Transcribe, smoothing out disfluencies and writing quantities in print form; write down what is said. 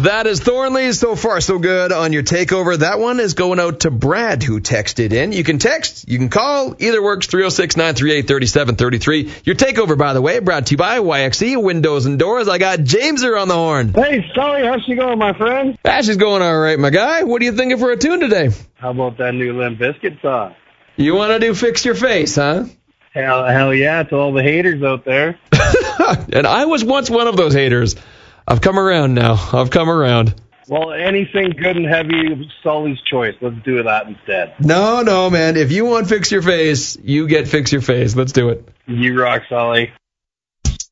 That is Thornley. So far, so good on your takeover. That one is going out to Brad, who texted in. You can text, you can call. Either works. 306-938-3733. Your takeover, by the way, brought to you by YXE Windows and Doors. I got Jameser on the horn. Hey, Sully, how's she going, my friend? She's going all right, my guy. What are you thinking for a tune today? How about that new Limp Bizkit song? You want to do Fix Your Face, huh? Hell yeah, to all the haters out there. And I was once one of those haters. I've come around now. I've come around. Well, anything good and heavy, Sully's choice. Let's do that instead. No, man. If you want Fix Your Face, you get Fix Your Face. Let's do it. You rock, Sully.